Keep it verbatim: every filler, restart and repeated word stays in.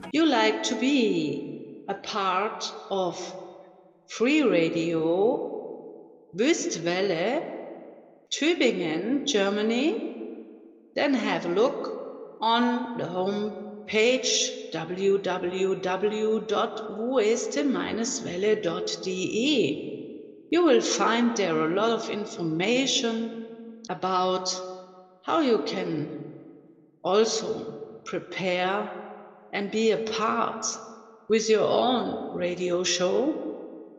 You like to be a part of Free Radio Wüstwelle, Tübingen, Germany? Then have a look on the home page w w w dot weste welle dot d e. You will find there a lot of information about how you can also prepare and be a part with your own radio show